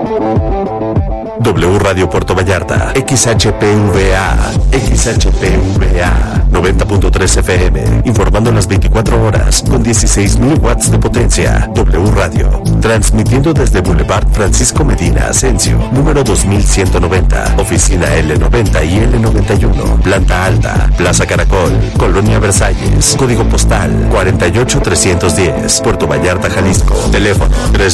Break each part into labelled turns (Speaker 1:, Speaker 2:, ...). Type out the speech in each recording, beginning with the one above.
Speaker 1: W Radio Puerto Vallarta, XHPVA, 90.3 FM, informando las 24 horas con 16.000 watts de potencia. W Radio, transmitiendo desde Boulevard Francisco Medina Asensio, número 2190, oficina L90 y L91, planta alta, Plaza Caracol, Colonia Versalles, código postal 48310, Puerto Vallarta, Jalisco, teléfono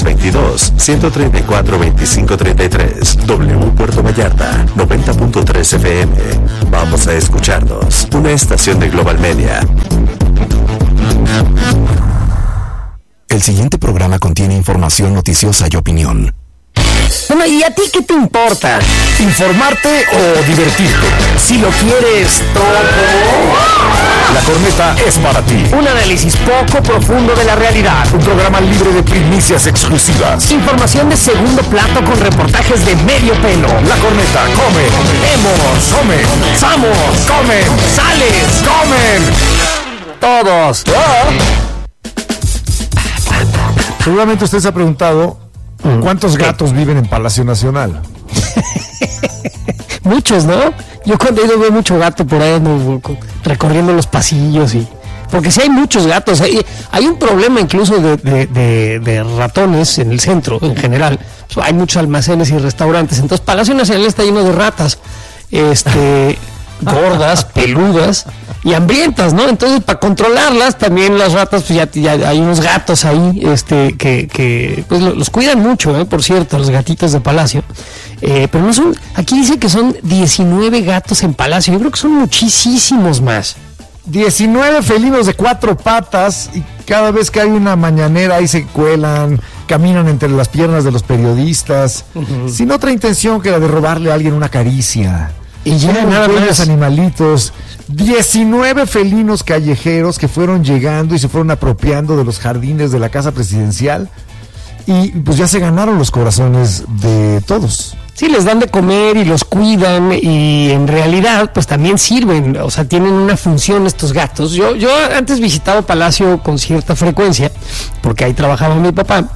Speaker 1: 322-134-2533. W Puerto Vallarta, 90.3 FM. Vamos a escucharnos. Una estación de Global Media.
Speaker 2: El siguiente programa contiene información noticiosa y opinión.
Speaker 3: Bueno, ¿y a ti qué te importa?
Speaker 4: ¿Informarte o divertirte?
Speaker 3: Si lo quieres todo.
Speaker 4: La Corneta es para ti.
Speaker 3: Un análisis poco profundo de la realidad.
Speaker 4: Un programa libre de primicias exclusivas.
Speaker 3: Información de segundo plato con reportajes de medio pelo.
Speaker 4: La Corneta come.
Speaker 3: Hemos.
Speaker 4: Come.
Speaker 3: Somos.
Speaker 4: Comen.
Speaker 3: Sales.
Speaker 4: Comen.
Speaker 3: Todos.
Speaker 4: Seguramente usted se ha preguntado ¿cuántos gatos viven en Palacio Nacional?
Speaker 3: Muchos, ¿no? Yo cuando he ido veo mucho gato por ahí recorriendo los pasillos y... Porque sí hay muchos gatos. Hay un problema incluso de ratones en el centro, en general. Hay muchos almacenes y restaurantes. Entonces Palacio Nacional está lleno de ratas. Gordas, peludas y hambrientas, ¿no? Entonces, para controlarlas, también las ratas, pues ya hay unos gatos ahí, que pues los cuidan mucho, por cierto, los gatitos de Palacio. Pero no son, aquí dice que son 19 gatos en Palacio. Yo creo que son muchísimos más.
Speaker 4: 19 felinos de 4 patas y cada vez que hay una mañanera ahí se cuelan, caminan entre las piernas de los periodistas, sin otra intención que la de robarle a alguien una caricia. Y ya nada más animalitos, 19 felinos callejeros que fueron llegando y se fueron apropiando de los jardines de la casa presidencial y pues ya se ganaron los corazones de todos.
Speaker 3: Sí, les dan de comer y los cuidan y en realidad pues también sirven, o sea, tienen una función estos gatos. Yo antes visitaba Palacio con cierta frecuencia porque ahí trabajaba mi papá.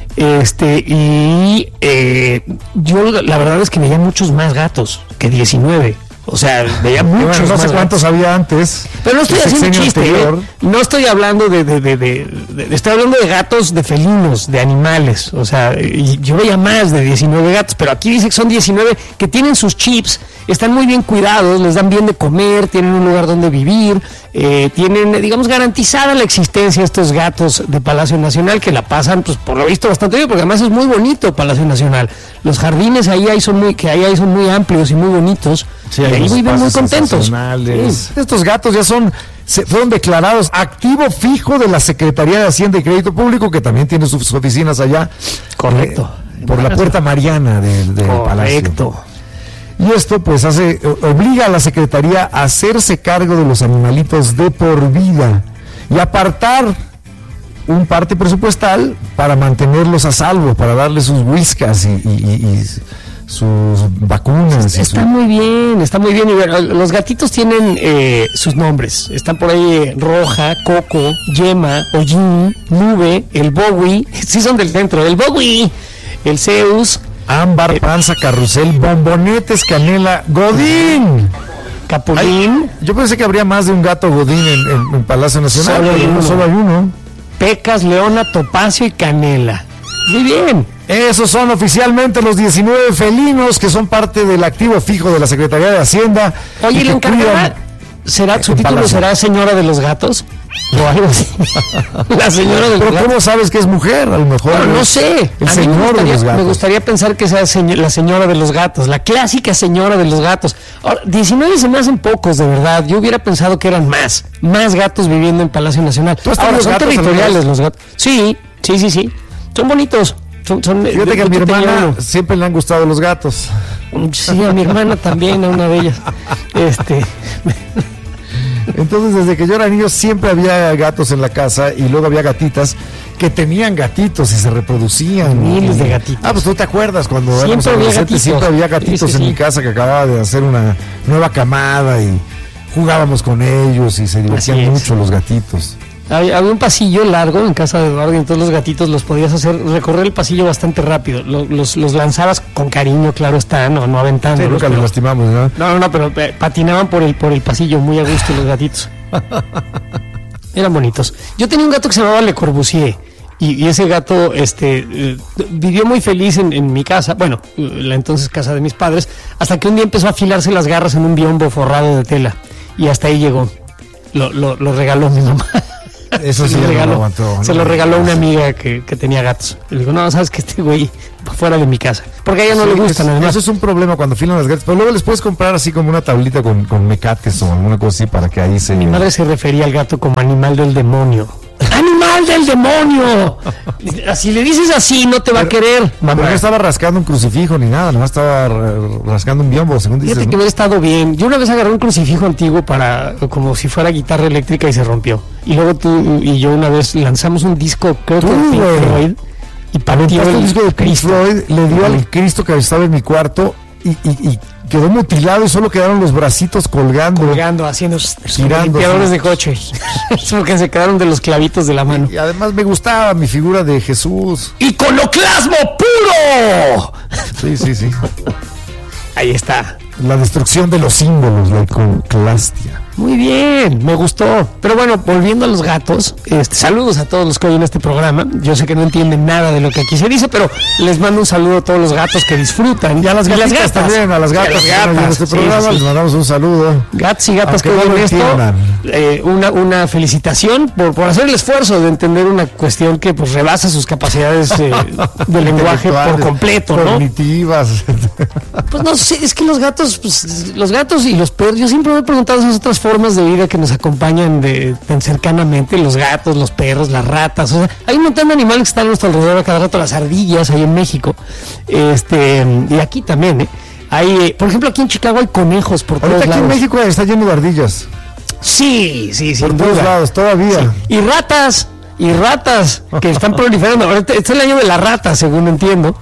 Speaker 3: Yo la verdad es que veía muchos más gatos que 19. O sea, veía muchos
Speaker 4: no
Speaker 3: más
Speaker 4: sé cuántos
Speaker 3: gatos.
Speaker 4: Había antes.
Speaker 3: Pero no estoy haciendo un chiste, no estoy hablando estoy hablando de gatos, de felinos, de animales. O sea, yo veía más de 19 gatos, pero aquí dice que son 19 que tienen sus chips, están muy bien cuidados, les dan bien de comer, tienen un lugar donde vivir, tienen, digamos, garantizada la existencia de estos gatos de Palacio Nacional que la pasan, pues por lo visto bastante bien, porque además es muy bonito Palacio Nacional. Los jardines ahí son muy amplios y muy bonitos.
Speaker 4: Sí,
Speaker 3: y ahí viven muy contentos.
Speaker 4: Sí. Estos gatos ya fueron declarados activo fijo de la Secretaría de Hacienda y Crédito Público, que también tiene sus oficinas allá.
Speaker 3: Correcto.
Speaker 4: Por la Puerta Mariana del Palacio.
Speaker 3: Correcto.
Speaker 4: Y esto pues obliga a la Secretaría a hacerse cargo de los animalitos de por vida y apartar un parte presupuestal para mantenerlos a salvo, para darles sus whiskas y sus vacunas.
Speaker 3: Está muy bien. Y bueno, los gatitos tienen sus nombres. Están por ahí Roja, Coco, Yema, Hollín, Nube, el Bowie. Sí son del centro. El Bowie, el Zeus,
Speaker 4: Ámbar, Panza, Carrusel, Bombonetes, Canela, Godín.
Speaker 3: Capulín.
Speaker 4: Yo pensé que habría más de un gato Godín en Palacio Nacional. Solo hay uno.
Speaker 3: Pecas, Leona, Topacio y Canela. Muy bien.
Speaker 4: Esos son oficialmente los 19 felinos que son parte del activo fijo de la Secretaría de Hacienda.
Speaker 3: Oye, ¿la encargada su título será Señora de los Gatos? O algo así. La señora de los gatos.
Speaker 4: ¿Cómo sabes que es mujer? A lo mejor.
Speaker 3: No sé.
Speaker 4: El señor de los gatos.
Speaker 3: Me gustaría pensar que sea la señora de los gatos, la clásica señora de los gatos. Ahora, 19 se me hacen pocos, de verdad. Yo hubiera pensado que eran más gatos viviendo en Palacio Nacional. Ahora, son territoriales los gatos. Sí. Son bonitos.
Speaker 4: Fíjate que a mi hermana siempre le han gustado los gatos.
Speaker 3: Sí, a mi hermana también, a una de ellas.
Speaker 4: Entonces, desde que yo era niño siempre había gatos en la casa y luego había gatitas que tenían gatitos y se reproducían.
Speaker 3: Miles de gatitos.
Speaker 4: Pues tú te acuerdas cuando
Speaker 3: éramos adolescentes,
Speaker 4: siempre había gatitos en mi casa que acababa de hacer una nueva camada y jugábamos con ellos y se divertían mucho los gatitos.
Speaker 3: Había un pasillo largo en casa de Eduardo y entonces los gatitos los podías hacer recorrer el pasillo bastante rápido. Los lanzabas con cariño, claro está, no aventando.
Speaker 4: Sí, nunca los lastimamos, ¿no?
Speaker 3: No, pero patinaban por el pasillo muy a gusto los gatitos. Eran bonitos. Yo tenía un gato que se llamaba Le Corbusier. Y ese gato vivió muy feliz en mi casa, bueno, la entonces casa de mis padres, hasta que un día empezó a afilarse las garras en un biombo forrado de tela. Y hasta ahí llegó. Lo regaló mi mamá.
Speaker 4: Eso sí,
Speaker 3: se lo regaló una amiga que tenía gatos. Le digo, no, sabes que este güey fuera de mi casa. Porque a ella no le gustan, además.
Speaker 4: Eso es un problema cuando afilan las gatas. Pero luego les puedes comprar así como una tablita con mecates o alguna cosa así para que ahí se...
Speaker 3: Mi madre se refería al gato como animal del demonio. ¡Animal del demonio! Si le dices así, no te va a querer.
Speaker 4: Mamá no estaba rascando un crucifijo ni nada, nomás estaba rascando un biombo, según dices.
Speaker 3: Fíjate que hubiera estado bien. Yo una vez agarré un crucifijo antiguo como si fuera guitarra eléctrica y se rompió. Y luego tú y yo una vez lanzamos un disco, creo que Pink Floyd, y partió el
Speaker 4: disco de Pink Floyd, le dio al Cristo que estaba en mi cuarto y quedó mutilado y solo quedaron los bracitos colgando,
Speaker 3: haciendo limpiadores de coche. Porque se quedaron de los clavitos de la mano.
Speaker 4: Y además me gustaba mi figura de Jesús.
Speaker 3: ¡Iconoclasmo puro!
Speaker 4: Sí.
Speaker 3: Ahí está.
Speaker 4: La destrucción de los símbolos, la iconoclastia.
Speaker 3: Muy bien, me gustó. Pero bueno, volviendo a los gatos, saludos a todos los que oyen este programa. Yo sé que no entienden nada de lo que aquí se dice, pero les mando un saludo a todos los gatos que disfrutan.
Speaker 4: Ya las gatas también, a las gatas que oyen este programa, les mandamos un saludo.
Speaker 3: Gatos y gatas que oyen esto, una felicitación por hacer el esfuerzo de entender una cuestión que pues rebasa sus capacidades de lenguaje por completo, ¿no?
Speaker 4: Cognitivas.
Speaker 3: Pues no sé, es que los gatos y los perros, yo siempre me he preguntado esas otras formas de vida que nos acompañan tan cercanamente, los gatos, los perros, las ratas, o sea, hay un montón de animales que están a nuestro alrededor a cada rato, las ardillas ahí en México, y aquí también, hay, por ejemplo, aquí en Chicago hay conejos por todos lados.
Speaker 4: Aquí en México está lleno de ardillas.
Speaker 3: Sí,
Speaker 4: por todos lados, todavía.
Speaker 3: Sí. Y ratas que están proliferando. Este es el año de la rata, según entiendo.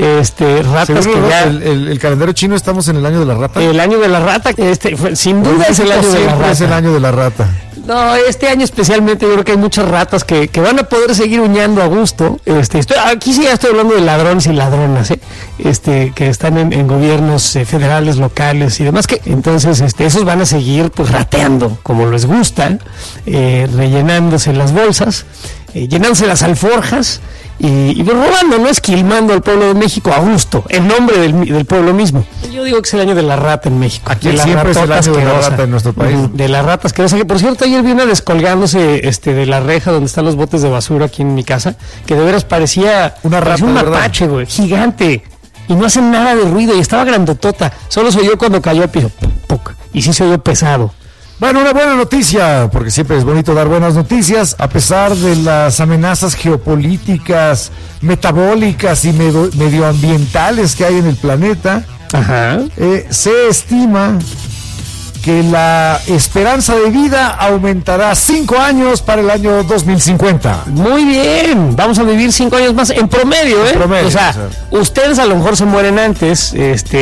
Speaker 3: Ratas que ya...
Speaker 4: el calendario chino, estamos en el año de la rata.
Speaker 3: El año de la rata, sin duda es el año de la rata.
Speaker 4: Es el año de la rata.
Speaker 3: No, este año especialmente yo creo que hay muchas ratas que van a poder seguir huñando a gusto. Aquí sí ya estoy hablando de ladrones y ladronas, que están en gobiernos federales, locales y demás, que entonces esos van a seguir pues rateando como les gusta, rellenándose las bolsas, llenándose las alforjas y robando, ¿no? Esquilmando al pueblo de México a gusto, en nombre del pueblo mismo. Yo digo que es el año de la rata en México.
Speaker 4: Aquí siempre es el año de la rata en nuestro país.
Speaker 3: De la rata asquerosa, que por cierto ayer vi una descolgándose de la reja donde están los botes de basura aquí en mi casa, que de veras parecía
Speaker 4: una rata,
Speaker 3: un mapache, güey, gigante. Y no hacen nada de ruido y estaba grandotota. Solo se oyó cuando cayó al piso. ¡Puc, puc! Y sí se oyó pesado.
Speaker 4: Bueno, una buena noticia, porque siempre es bonito dar buenas noticias, a pesar de las amenazas geopolíticas, metabólicas y medioambientales que hay en el planeta.
Speaker 3: Ajá.
Speaker 4: Se estima que la esperanza de vida aumentará 5 años para el año 2050.
Speaker 3: Muy bien, vamos a vivir 5 años más en promedio, ¿eh? O sea, ustedes a lo mejor se mueren antes,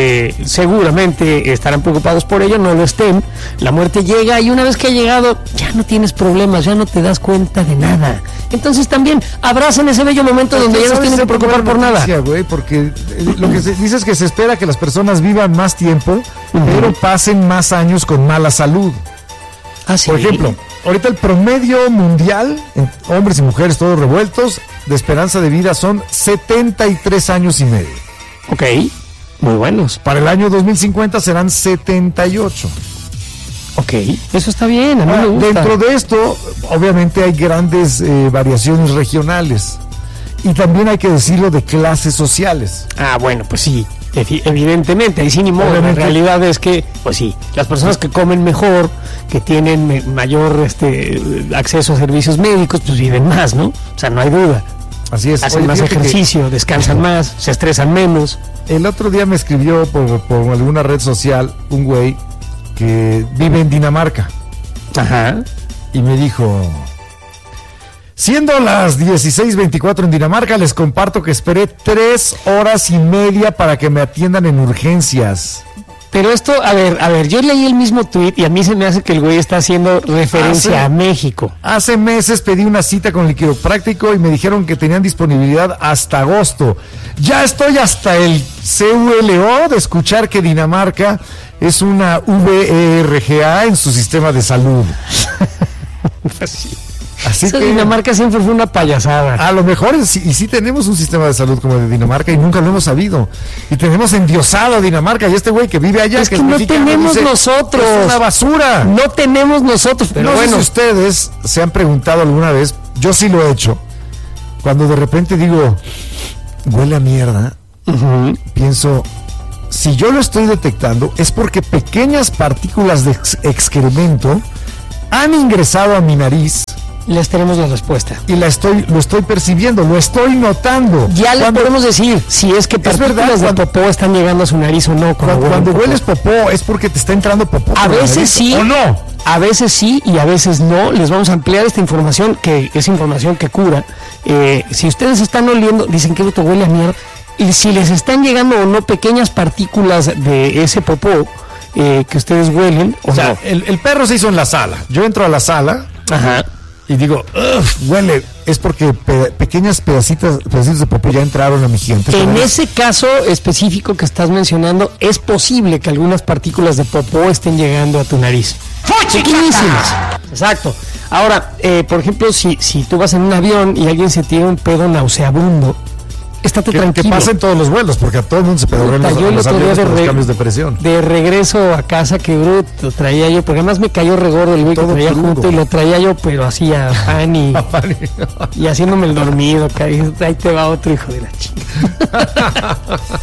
Speaker 3: seguramente estarán preocupados por ello, no lo estén. La muerte llega y una vez que ha llegado, ya no tienes problemas, ya no te das cuenta de nada. Entonces también abracen ese bello momento donde ya no tienen que preocupar por nada.
Speaker 4: Güey, porque lo que se dice es que se espera que las personas vivan más tiempo, pero pasen más años con mala salud.
Speaker 3: ¿Sí?
Speaker 4: Por ejemplo, ahorita el promedio mundial, hombres y mujeres todos revueltos, de esperanza de vida son 73 años y medio.
Speaker 3: Ok, muy buenos.
Speaker 4: Para el año 2050 serán 78.
Speaker 3: Ok, eso está bien, a mí me gusta.
Speaker 4: Dentro de esto, obviamente hay grandes variaciones regionales. Y también hay que decirlo de clases sociales.
Speaker 3: Ah, bueno, pues sí. Evidentemente, ahí sí ni modo. La realidad es que, pues sí, las personas que comen mejor, que tienen mayor acceso a servicios médicos, pues viven más, ¿no? O sea, no hay duda.
Speaker 4: Así es.
Speaker 3: Hacen más ejercicio, descansan más, se estresan menos.
Speaker 4: El otro día me escribió por alguna red social un güey que vive en Dinamarca.
Speaker 3: Ajá.
Speaker 4: Y me dijo... Siendo las 16:24 en Dinamarca, les comparto que esperé 3 horas y media para que me atiendan en urgencias.
Speaker 3: Pero esto, a ver, yo leí el mismo tuit y a mí se me hace que el güey está haciendo referencia a México.
Speaker 4: Hace meses pedí una cita con el quiropráctico y me dijeron que tenían disponibilidad hasta agosto. Ya estoy hasta el CULO de escuchar que Dinamarca es una VERGA en su sistema de salud. Así
Speaker 3: Esa
Speaker 4: que
Speaker 3: Dinamarca siempre fue una payasada.
Speaker 4: a lo mejor sí tenemos un sistema de salud como de Dinamarca y nunca lo hemos sabido. Y tenemos endiosado a Dinamarca y este güey que vive allá.
Speaker 3: Es que no tenemos
Speaker 4: dice,
Speaker 3: nosotros.
Speaker 4: Es una basura.
Speaker 3: No tenemos nosotros, pero
Speaker 4: no
Speaker 3: bueno.
Speaker 4: sé si ustedes se han preguntado alguna vez, yo sí lo he hecho, cuando de repente digo, huele a mierda, pienso, si yo lo estoy detectando es porque pequeñas partículas de excremento han ingresado a mi nariz.
Speaker 3: Les tenemos la respuesta.
Speaker 4: Y lo estoy percibiendo, lo estoy notando.
Speaker 3: Ya le podemos decir si es que partículas de popó están llegando a su nariz o no.
Speaker 4: Cuando hueles popó es porque te está entrando popó.
Speaker 3: A veces sí.
Speaker 4: ¿O no?
Speaker 3: A veces sí y a veces no. Les vamos a ampliar esta información, que es información que cura. Si ustedes están oliendo, dicen que esto huele a mierda. Y si les están llegando o no pequeñas partículas de ese popó que ustedes huelen.
Speaker 4: O sea, no. El perro se hizo en la sala. Yo entro a la sala.
Speaker 3: Ajá.
Speaker 4: Y digo, huele, es porque pequeños pedacitos de popó ya entraron a mi gigante.
Speaker 3: En ese caso específico que estás mencionando, es posible que algunas partículas de popó estén llegando a tu nariz. Pequeñísimas. Exacto. Ahora, por ejemplo, si tú vas en un avión y alguien se tira un pedo nauseabundo, estate tranquilo.
Speaker 4: Que pasa en todos los vuelos, porque a todo el mundo se pedorrea en los aviones por los cambios de presión.
Speaker 3: De regreso a casa, que bruto traía yo, porque además me cayó regordo el güey que traía junto y lo traía yo, pero así a pan y haciéndome el dormido. Ahí te va otro hijo de la chica.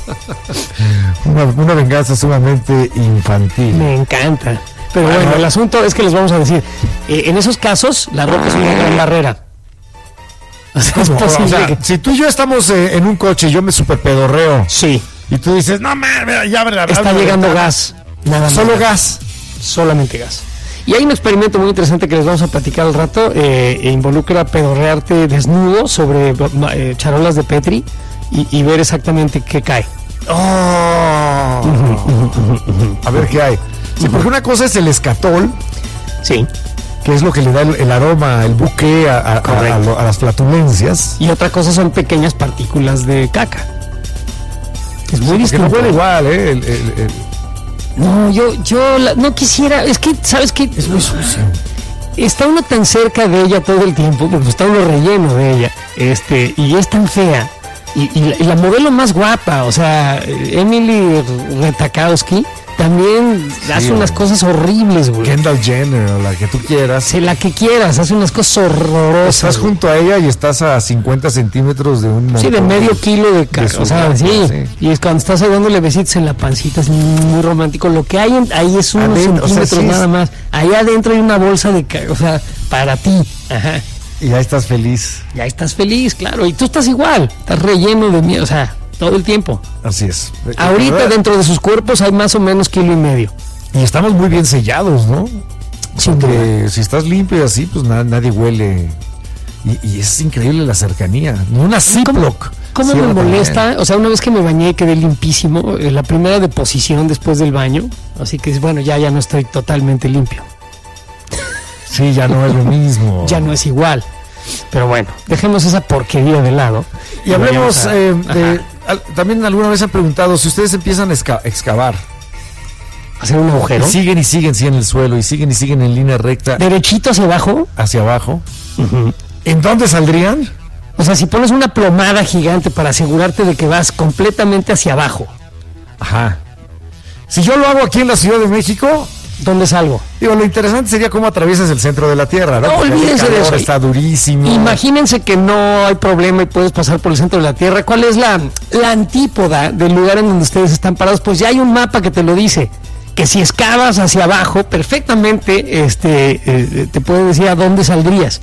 Speaker 4: una venganza sumamente infantil.
Speaker 3: Me encanta. Pero bueno, el asunto es que les vamos a decir, en esos casos, la ropa es una gran barrera.
Speaker 4: O sea, si tú y yo estamos en un coche y yo me super pedorreo.
Speaker 3: Sí.
Speaker 4: Y tú dices, no, man, ya verdad.
Speaker 3: Está llegando gas. Nada más.
Speaker 4: Solo gas.
Speaker 3: Solamente gas. Y hay un experimento muy interesante que les vamos a platicar al rato. Involucra pedorrearte desnudo sobre charolas de Petri y ver exactamente qué cae.
Speaker 4: A ver qué hay. Sí, porque una cosa es el escatol.
Speaker 3: Sí.
Speaker 4: Que es lo que le da el aroma, el buque a las flatulencias.
Speaker 3: Y otra cosa son pequeñas partículas de caca. Es muy distinto.
Speaker 4: No huele igual,
Speaker 3: No, yo no quisiera, es que, ¿sabes qué?
Speaker 4: Es muy sucio.
Speaker 3: Está uno tan cerca de ella todo el tiempo, porque está uno relleno de ella, y es tan fea. Y la modelo más guapa, o sea, Emily Ratajkowski, también hace unas cosas horribles, güey.
Speaker 4: Kendall Jenner o la que tú quieras.
Speaker 3: La que quieras, hace unas cosas horrorosas.
Speaker 4: Estás junto a ella y estás a 50 centímetros de un montón.
Speaker 3: Sí, de medio kilo de caca. O sea, sí. Y es cuando estás ahí dándole besitos en la pancita, es muy romántico. Lo que hay ahí es unos centímetros nada más. Ahí adentro hay una bolsa de caca, o sea, para ti. Ajá.
Speaker 4: Y ya estás feliz.
Speaker 3: Ya estás feliz, claro. Y tú estás igual. Estás relleno de miedo, o sea, todo el tiempo.
Speaker 4: Así es.
Speaker 3: Ahorita dentro de sus cuerpos hay más o menos 1,5 kilos.
Speaker 4: Y estamos muy bien sellados, ¿no?
Speaker 3: Sin
Speaker 4: Porque si estás limpio y así, pues nadie huele. Y es increíble la cercanía. Una Ziploc.
Speaker 3: ¿Cómo me molesta? O sea, una vez que me bañé y quedé limpísimo, la primera deposición después del baño, así que bueno, ya no estoy totalmente limpio.
Speaker 4: Sí, ya no es lo mismo.
Speaker 3: Ya no es igual. Pero bueno, dejemos esa porquería de lado.
Speaker 4: Y hablemos también alguna vez han preguntado si ustedes empiezan a excavar.
Speaker 3: ¿Hacer un agujero?
Speaker 4: Y siguen sí en el suelo y siguen en línea recta.
Speaker 3: ¿Derechito hacia abajo?
Speaker 4: Hacia abajo. ¿En dónde saldrían?
Speaker 3: O sea, si pones una plomada gigante para asegurarte de que vas completamente hacia abajo.
Speaker 4: Ajá. Si yo lo hago aquí en la Ciudad de México,
Speaker 3: ¿dónde salgo?
Speaker 4: Digo, lo interesante sería cómo atraviesas el centro de la Tierra, ¿no?
Speaker 3: No, olvídense de eso.
Speaker 4: Está durísimo.
Speaker 3: Imagínense que no hay problema y puedes pasar por el centro de la Tierra. ¿Cuál es la antípoda del lugar en donde ustedes están parados? Pues ya hay un mapa que te lo dice. Que si excavas hacia abajo, perfectamente te puede decir a dónde saldrías.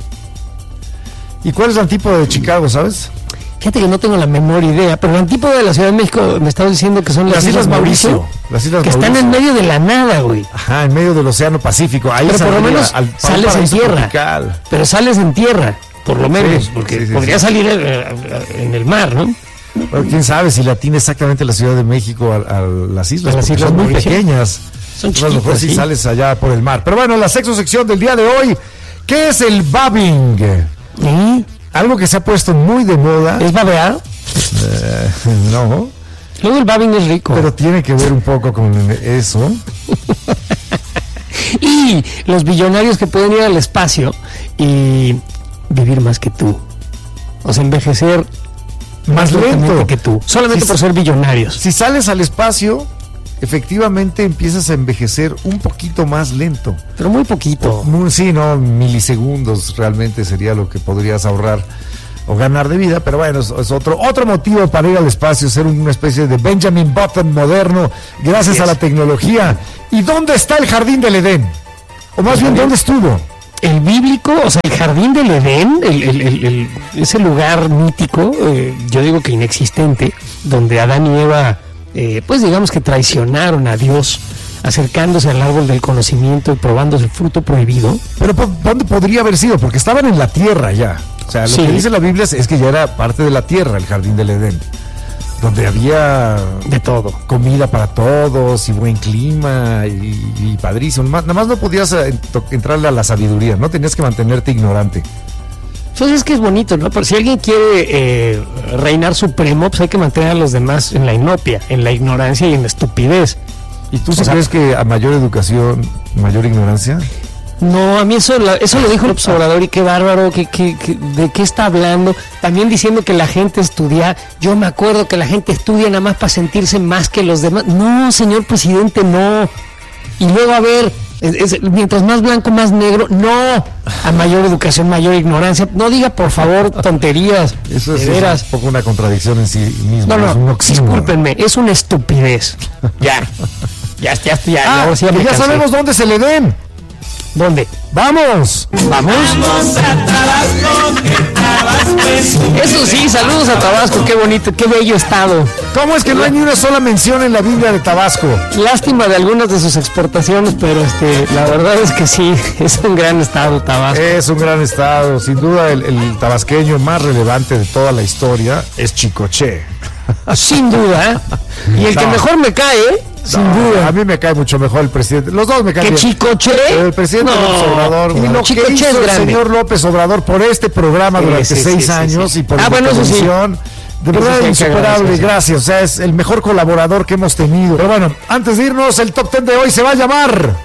Speaker 4: ¿Y cuál es el antípoda de Chicago, sabes?
Speaker 3: Fíjate que no tengo la menor idea, pero el antípoda de la Ciudad de México me estaba diciendo que son las Islas Mauricio.
Speaker 4: Las Islas
Speaker 3: que están en medio de la nada, güey.
Speaker 4: Ajá, en medio del Océano Pacífico. Ahí
Speaker 3: pero por lo menos sales en tierra.
Speaker 4: Tropical.
Speaker 3: Pero sales en tierra, por lo menos, porque podría salir en el mar, ¿no?
Speaker 4: Bueno, quién sabe si le atina exactamente la Ciudad de México a las islas.
Speaker 3: A las islas
Speaker 4: son muy
Speaker 3: Mauricio.
Speaker 4: pequeñas.
Speaker 3: Son
Speaker 4: a lo mejor
Speaker 3: chiquitas,
Speaker 4: si
Speaker 3: sí.
Speaker 4: sales allá por el mar. Pero bueno, la sexta sección del día de hoy, ¿qué es el babbing?
Speaker 3: ¿Sí?
Speaker 4: Algo que se ha puesto muy de moda.
Speaker 3: ¿Es babear?
Speaker 4: No,
Speaker 3: Luego el babbing es rico.
Speaker 4: pero tiene que ver un poco con eso.
Speaker 3: Y los billonarios que pueden ir al espacio y vivir más que tú. O sea, envejecer
Speaker 4: Más
Speaker 3: lentamente
Speaker 4: lento.
Speaker 3: que tú. Solamente
Speaker 4: Si-
Speaker 3: por ser billonarios.
Speaker 4: Si sales al espacio, efectivamente empiezas a envejecer un poquito más lento.
Speaker 3: Pero muy poquito.
Speaker 4: Sí, no, milisegundos realmente sería lo que podrías ahorrar o ganar de vida, pero bueno, es otro motivo para ir al espacio, ser una especie de Benjamin Button moderno, gracias a la tecnología. ¿Y dónde está el jardín del Edén? O más bien, ¿dónde estuvo?
Speaker 3: El bíblico, o sea, el jardín del Edén, ese lugar mítico, yo digo que inexistente, donde Adán y Eva, pues digamos que traicionaron a Dios, acercándose al árbol del conocimiento y probándose el fruto prohibido.
Speaker 4: Pero ¿dónde podría haber sido? Porque estaban en la tierra ya. O sea, lo
Speaker 3: Sí.
Speaker 4: que dice la Biblia es que ya era parte de la tierra, el jardín del Edén, donde había
Speaker 3: De todo.
Speaker 4: comida para todos y buen clima y padrísimo. Nada más no podías entrarle a la sabiduría, ¿no? Tenías que mantenerte ignorante.
Speaker 3: Pues es que es bonito, ¿no? Pero si alguien quiere reinar supremo, pues hay que mantener a los demás en la inopia, en la ignorancia y en la estupidez.
Speaker 4: ¿Y tú
Speaker 3: O
Speaker 4: sí
Speaker 3: sea,
Speaker 4: crees que a mayor educación, mayor ignorancia?
Speaker 3: No, a mí eso lo dijo el observador y qué bárbaro, ¿de qué está hablando? También diciendo que la gente estudia, yo me acuerdo que la gente estudia nada más para sentirse más que los demás. No, señor presidente, no. Y luego, a ver, mientras más blanco, más negro, no. A mayor educación, mayor ignorancia. No diga, por favor, tonterías.
Speaker 4: Eso
Speaker 3: de
Speaker 4: es
Speaker 3: veras.
Speaker 4: un poco una contradicción en sí mismo.
Speaker 3: No,
Speaker 4: es un
Speaker 3: no,
Speaker 4: oxímoron.
Speaker 3: discúlpenme, es una estupidez. Ya. Ahora sí ya me
Speaker 4: ya
Speaker 3: cansé.
Speaker 4: sabemos dónde se le den.
Speaker 3: ¿Dónde?
Speaker 4: ¡Vamos!
Speaker 3: ¿Vamos? Eso sí, saludos a Tabasco, qué bonito, qué bello estado.
Speaker 4: ¿Cómo es que no hay ni una sola mención en la Biblia de Tabasco?
Speaker 3: Lástima de algunas de sus exportaciones, pero la verdad es que sí, es un gran estado Tabasco.
Speaker 4: Es un gran estado, sin duda el tabasqueño más relevante de toda la historia es Chicoche.
Speaker 3: Sin duda. Y el que
Speaker 4: No.
Speaker 3: mejor me cae, sin duda.
Speaker 4: A mí me cae mucho mejor el presidente. Los dos me caen
Speaker 3: ¿Que
Speaker 4: bien.
Speaker 3: Chicoche?
Speaker 4: El presidente López Obrador. Y lo que
Speaker 3: Chicoche
Speaker 4: hizo
Speaker 3: es
Speaker 4: el
Speaker 3: grande.
Speaker 4: señor López Obrador por este programa durante
Speaker 3: Sí,
Speaker 4: 6
Speaker 3: sí,
Speaker 4: años
Speaker 3: sí.
Speaker 4: y por
Speaker 3: Ah,
Speaker 4: la
Speaker 3: bueno, eso sí.
Speaker 4: televisión. De
Speaker 3: Eso
Speaker 4: verdad
Speaker 3: sí hay que
Speaker 4: insuperable,
Speaker 3: agradecer, sí.
Speaker 4: gracias. O sea, es el mejor colaborador que hemos tenido. Pero bueno, antes de irnos, el top 10 de hoy se va a llamar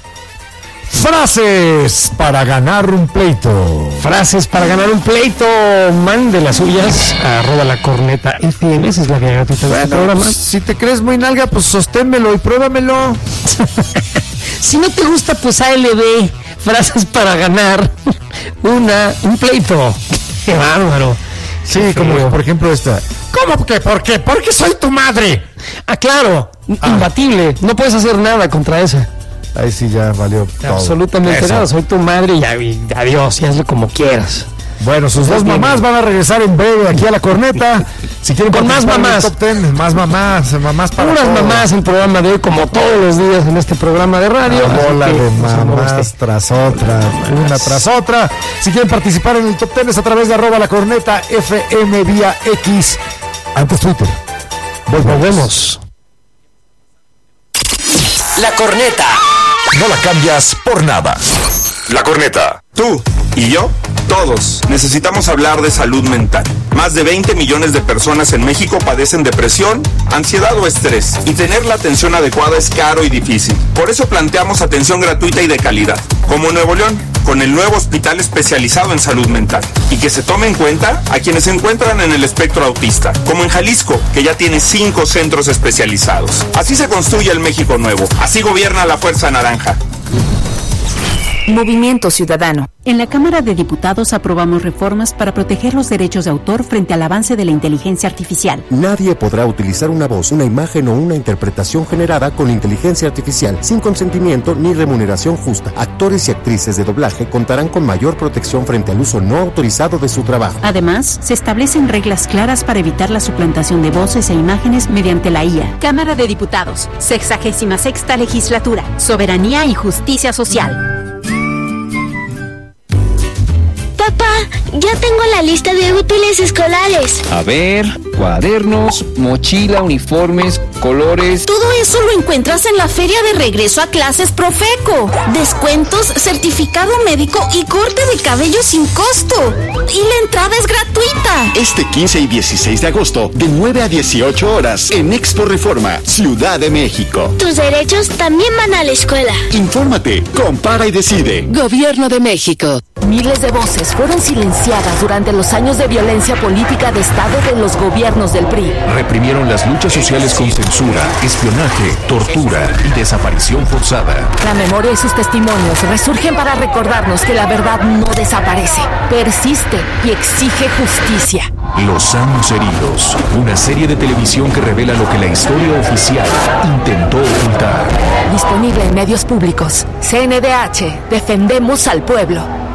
Speaker 4: Frases para ganar un pleito.
Speaker 3: Frases para ganar un pleito, mande las suyas a @lacorneta.fm, esa es la que gratuita de este
Speaker 4: Bueno,
Speaker 3: programa.
Speaker 4: pues, si te crees muy nalga, pues sosténmelo y pruébamelo.
Speaker 3: Si no te gusta, pues ALB, frases para ganar un pleito. Qué bárbaro.
Speaker 4: Sí,
Speaker 3: Qué
Speaker 4: como
Speaker 3: feo.
Speaker 4: por ejemplo esta. ¿Cómo que? ¿Por qué? Porque soy tu madre.
Speaker 3: Ah, claro, imbatible, no puedes hacer nada contra esa.
Speaker 4: Ahí sí ya valió todo.
Speaker 3: Absolutamente
Speaker 4: Eso.
Speaker 3: nada, soy tu madre y adiós, y hazlo como quieras.
Speaker 4: Bueno, sus dos mamás van a regresar en breve aquí a la corneta. Si quieren
Speaker 3: Con más
Speaker 4: participar en el
Speaker 3: mamás.
Speaker 4: top 10, más mamás para
Speaker 3: Puras
Speaker 4: todo.
Speaker 3: mamás en el programa de hoy, como todos los días en este programa de radio.
Speaker 4: Una
Speaker 3: así
Speaker 4: bola
Speaker 3: que,
Speaker 4: de
Speaker 3: pues, no
Speaker 4: mamás
Speaker 3: moleste.
Speaker 4: tras otra, una tras otra. Si quieren participar en el top 10 es a través de @lacorneta.fm vía X, antes Twitter.
Speaker 3: Volvemos.
Speaker 2: La corneta. No la cambias por nada.
Speaker 5: La corneta. Tú y yo, todos, necesitamos hablar de salud mental. Más de 20 millones de personas en México padecen depresión, ansiedad o estrés, y tener la atención adecuada es caro y difícil. Por eso planteamos atención gratuita y de calidad, como en Nuevo León, con el nuevo hospital especializado en salud mental. Y que se tome en cuenta a quienes se encuentran en el espectro autista, como en Jalisco, que ya tiene 5 centros especializados. Así se construye el México nuevo, así gobierna la Fuerza Naranja.
Speaker 6: Movimiento Ciudadano. En la Cámara de Diputados aprobamos reformas para proteger los derechos de autor frente al avance de la inteligencia artificial.
Speaker 7: Nadie podrá utilizar una voz, una imagen o una interpretación generada con inteligencia artificial sin consentimiento ni remuneración justa. Actores y actrices de doblaje contarán con mayor protección frente al uso no autorizado de su trabajo.
Speaker 6: Además, se establecen reglas claras para evitar la suplantación de voces e imágenes mediante la IA.
Speaker 8: Cámara de Diputados, 66ª Legislatura, Soberanía y Justicia Social.
Speaker 9: Papá, Ya tengo la lista de útiles escolares.
Speaker 10: A ver, cuadernos, mochila, uniformes, colores.
Speaker 11: Todo eso lo encuentras en la feria de regreso a clases Profeco. Descuentos, certificado médico y corte de cabello sin costo. Y la entrada es gratuita.
Speaker 12: Este 15 y 16 de agosto, de 9 a 18 horas, en Expo Reforma, Ciudad de México.
Speaker 9: Tus derechos también van a la escuela.
Speaker 12: Infórmate, compara y decide.
Speaker 13: Gobierno de México. Miles de voces fueron silenciadas durante los años de violencia política de Estado de los gobiernos del PRI.
Speaker 2: Reprimieron las luchas sociales con censura, espionaje, tortura y desaparición forzada.
Speaker 13: La memoria y sus testimonios resurgen para recordarnos que la verdad no desaparece, persiste y exige justicia.
Speaker 2: Los años heridos, una serie de televisión que revela lo que la historia oficial intentó ocultar.
Speaker 13: Disponible en medios públicos. CNDH, defendemos al pueblo.